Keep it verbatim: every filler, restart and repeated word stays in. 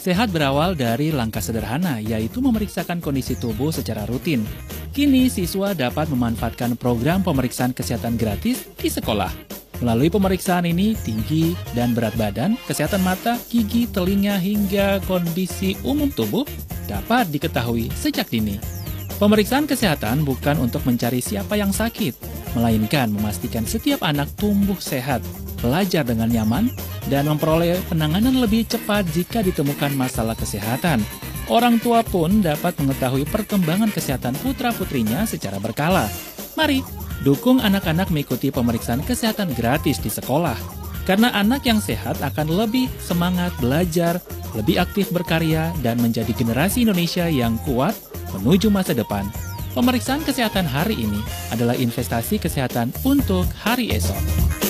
Sehat berawal dari langkah sederhana, yaitu memeriksakan kondisi tubuh secara rutin. Kini, siswa dapat memanfaatkan program pemeriksaan kesehatan gratis di sekolah. Melalui pemeriksaan ini, tinggi dan berat badan, kesehatan mata, gigi, telinga, hingga kondisi umum tubuh dapat diketahui sejak dini. Pemeriksaan kesehatan bukan untuk mencari siapa yang sakit, melainkan memastikan setiap anak tumbuh sehat, belajar dengan nyaman, dan memperoleh penanganan lebih cepat jika ditemukan masalah kesehatan. Orang tua pun dapat mengetahui perkembangan kesehatan putra-putrinya secara berkala. Mari, dukung anak-anak mengikuti pemeriksaan kesehatan gratis di sekolah. Karena anak yang sehat akan lebih semangat belajar, lebih aktif berkarya, dan menjadi generasi Indonesia yang kuat menuju masa depan. Pemeriksaan kesehatan hari ini adalah investasi kesehatan untuk hari esok.